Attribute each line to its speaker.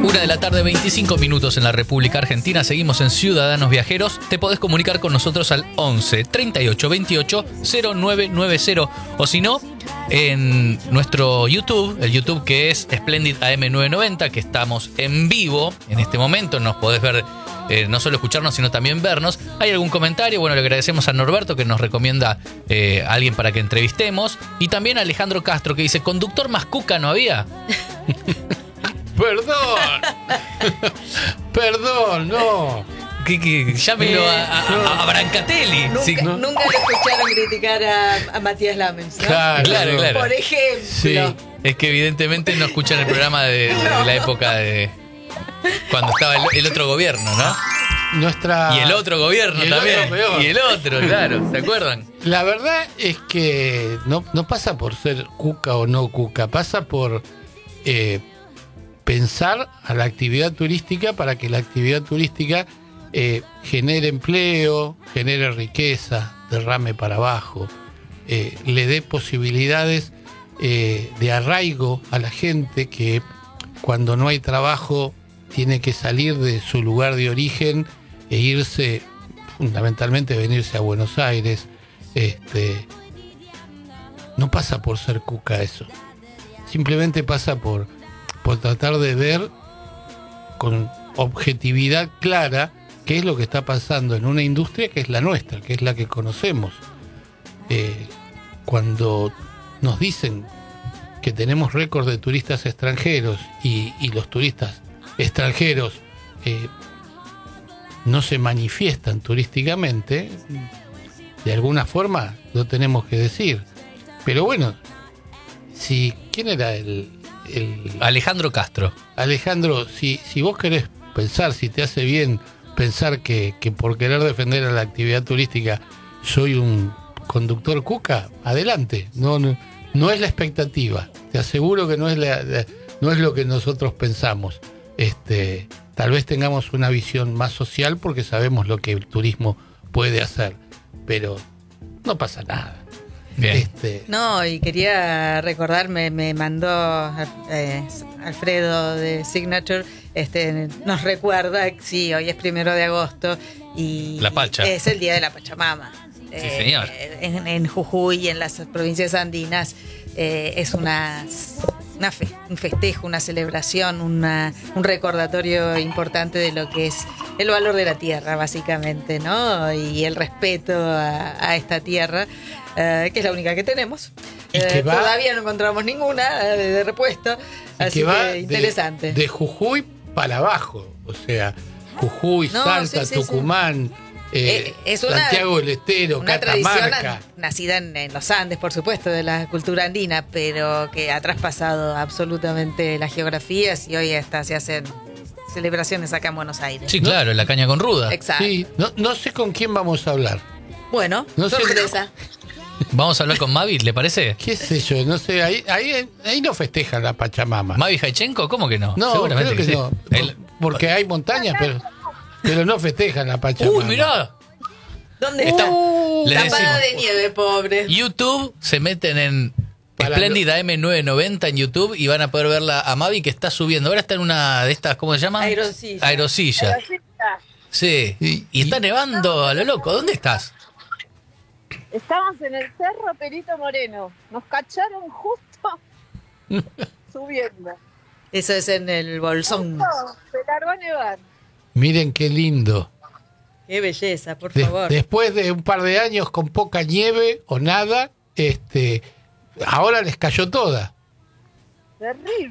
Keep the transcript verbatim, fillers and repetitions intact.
Speaker 1: Una de la tarde, veinticinco minutos en la República Argentina. Seguimos en Ciudadanos Viajeros. Te podés comunicar con nosotros al once, treinta y ocho, veintiocho, cero nueve noventa. O si no, en nuestro YouTube, el YouTube que es Splendid A M novecientos noventa, que estamos en vivo en este momento. Nos podés ver, eh, no solo escucharnos, sino también vernos. ¿Hay algún comentario? Bueno, le agradecemos a Norberto, que nos recomienda eh, a alguien para que entrevistemos. Y también a Alejandro Castro, que dice, ¿conductor más cuca no había?
Speaker 2: Perdón. Perdón, no.
Speaker 1: Que, que llámelo a, a, a Brancatelli.
Speaker 3: Nunca,
Speaker 1: Sí,
Speaker 3: ¿no? Nunca lo escucharon criticar a, a Matías Lamens, ¿no?
Speaker 2: Claro,
Speaker 1: claro, claro.
Speaker 3: Por ejemplo.
Speaker 2: Sí.
Speaker 1: Es que evidentemente no escuchan el programa de, de, de la época de cuando estaba el, el otro gobierno, ¿no?
Speaker 2: Nuestra...
Speaker 1: Y el otro gobierno
Speaker 2: y el
Speaker 1: también.
Speaker 2: otro peor.
Speaker 1: Y el otro, claro, ¿se acuerdan?
Speaker 2: La verdad es que no, no pasa por ser cuca o no cuca, pasa por eh, pensar a la actividad turística para que la actividad turística eh, genere empleo, genere riqueza, derrame para abajo, eh, le dé posibilidades eh, de arraigo a la gente que cuando no hay trabajo tiene que salir de su lugar de origen e irse, fundamentalmente venirse a Buenos Aires. Este, no pasa por ser cuca eso, simplemente pasa por, por tratar de ver con objetividad clara qué es lo que está pasando en una industria que es la nuestra, que es la que conocemos. Eh, cuando nos dicen que tenemos récord de turistas extranjeros y, y los turistas extranjeros eh, no se manifiestan turísticamente, de alguna forma lo tenemos que decir. Pero bueno, si ¿quién era el, el
Speaker 1: Alejandro Castro?
Speaker 2: Alejandro, si, si vos querés pensar, si te hace bien pensar que, que por querer defender a la actividad turística soy un conductor cuca, adelante. No, no, no es la expectativa. Te aseguro que no es la, la, no es lo que nosotros pensamos. Este, tal vez tengamos una visión más social porque sabemos lo que el turismo puede hacer, pero no pasa nada.
Speaker 1: Bien.
Speaker 2: Este,
Speaker 3: No, y quería recordar, me, me mandó eh, Alfredo de Signature, este, nos recuerda, sí, hoy es primero de agosto y
Speaker 1: La Pacha.
Speaker 3: es el día de la Pachamama.
Speaker 1: Sí, señor.
Speaker 3: Eh, en, en Jujuy y en las provincias andinas eh, es una, una fe, un festejo, una celebración, una, un recordatorio importante de lo que es el valor de la tierra, básicamente, ¿no? Y el respeto a, a esta tierra. Uh, que es la única que tenemos.
Speaker 2: Y que
Speaker 3: uh,
Speaker 2: va,
Speaker 3: todavía no encontramos ninguna uh, de, de repuesto, así
Speaker 2: que, va
Speaker 3: que interesante.
Speaker 2: De, de Jujuy para abajo, o sea, Jujuy,
Speaker 3: No,
Speaker 2: Salta,
Speaker 3: sí, sí,
Speaker 2: Tucumán,
Speaker 3: sí.
Speaker 2: eh,
Speaker 3: Eh, es una,
Speaker 2: Santiago del Estero,
Speaker 3: una tradición
Speaker 2: Catamarca.
Speaker 3: an- nacida en, en los Andes, por supuesto, de la cultura andina, pero que ha traspasado absolutamente las geografías y hoy hasta se hacen celebraciones acá en Buenos Aires.
Speaker 1: Sí, claro, la caña con ruda.
Speaker 3: Exacto.
Speaker 2: Sí, no, no sé con quién vamos a hablar.
Speaker 3: Bueno,
Speaker 2: No sé-
Speaker 3: sorpresa.
Speaker 1: Vamos a hablar con Mavi, ¿le parece?
Speaker 2: ¿Qué sé yo? No sé, ahí, ahí, ahí no festejan la Pachamama.
Speaker 1: ¿Mavi Jaichenko? ¿Cómo que no?
Speaker 2: No,
Speaker 1: Seguramente
Speaker 2: creo que,
Speaker 1: sí.
Speaker 2: no.
Speaker 1: El-
Speaker 2: Porque hay montañas, pero, pero no festejan la Pachamama.
Speaker 1: Uy, mirá.
Speaker 3: ¿Dónde
Speaker 1: Está-
Speaker 3: está?
Speaker 1: le
Speaker 3: Tapada
Speaker 1: decimos.
Speaker 3: de nieve, pobre.
Speaker 1: YouTube, se meten en
Speaker 2: Para
Speaker 1: Splendid A M novecientos noventa en YouTube y van a poder verla a Mavi, que está subiendo. Ahora está en una de estas, ¿cómo se llama?
Speaker 3: Aerosilla.
Speaker 1: Aerosilla. Sí.
Speaker 2: Y-
Speaker 1: Y está nevando a lo loco. ¿Dónde estás?
Speaker 4: Estamos en el Cerro Perito Moreno. Nos cacharon justo subiendo.
Speaker 3: Eso es en el Bolsón.
Speaker 4: No, se largó a nevar.
Speaker 2: Miren qué lindo.
Speaker 3: Qué belleza, por
Speaker 2: De-
Speaker 3: favor.
Speaker 2: después de un par de años con poca nieve o nada, este, ahora les cayó toda.
Speaker 4: Terrible.